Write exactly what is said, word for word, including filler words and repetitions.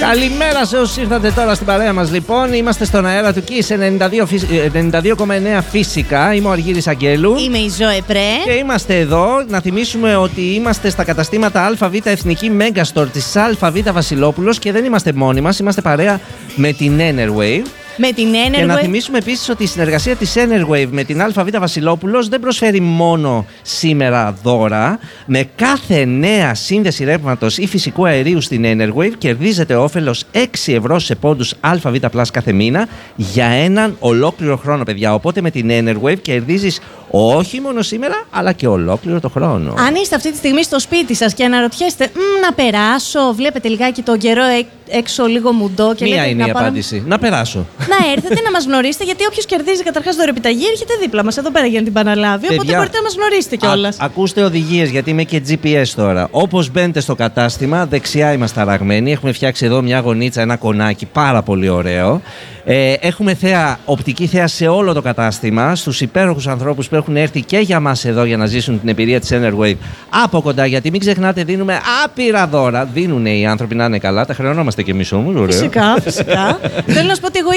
Καλημέρα σε όσους ήρθατε τώρα στην παρέα μας, λοιπόν. Είμαστε στον αέρα του Kiss ενενήντα δύο κόμμα εννέα φυσικά. Είμαι ο Αργύρης Αγγέλου. Είμαι η Ζωέ Πρέ. Και είμαστε εδώ. Να θυμίσουμε ότι είμαστε στα καταστήματα ΑΒ Εθνική Megastore της ΑΒ Βασιλόπουλος και δεν είμαστε μόνοι μας. Είμαστε παρέα με την Enerwave. Με την Enerwave. Και να θυμίσουμε επίσης ότι η συνεργασία της Enerwave με την ΑΒ Βασιλόπουλος δεν προσφέρει μόνο σήμερα δώρα. Με κάθε νέα σύνδεση ρεύματος ή φυσικού αερίου στην Enerwave κερδίζετε όφελος έξι ευρώ σε πόντους ΑΒ Plus κάθε μήνα για έναν ολόκληρο χρόνο, παιδιά. Οπότε με την Enerwave κερδίζεις όχι μόνο σήμερα, αλλά και ολόκληρο το χρόνο. Αν είστε αυτή τη στιγμή στο σπίτι σας και αναρωτιέστε να περάσω, βλέπετε λιγάκι τον καιρό έξω λίγο μουντό και Μία λέτε, είναι να η πάρω... απάντηση. Να περάσω. Να έρθετε να μας γνωρίσετε, γιατί όποιος κερδίζει καταρχάς δωρεπιταγή έρχεται δίπλα μας εδώ πέρα για να την παραλάβει. Παιδιά, οπότε μπορείτε να μας γνωρίσετε κιόλας. Ακούστε οδηγίες, γιατί είμαι και τζι πι ες τώρα. Όπως μπαίνετε στο κατάστημα, δεξιά είμαστε αραγμένοι. Έχουμε φτιάξει εδώ μια γωνίτσα, ένα κονάκι πάρα πολύ ωραίο. Ε, έχουμε θέα, οπτική θέα σε όλο το κατάστημα, στους υπέροχους ανθρώπους που έχουν έρθει και για μας εδώ για να ζήσουν την εμπειρία της Enerwave από κοντά. Γιατί μην ξεχνάτε, δίνουμε άπειρα δώρα. Δίνουν οι άνθρωποι να είναι καλά, τα χρεωνόμαστε κι εμείς όμως. Φυσικά, φυσικά. Θέλω να σου πω ότι εγώ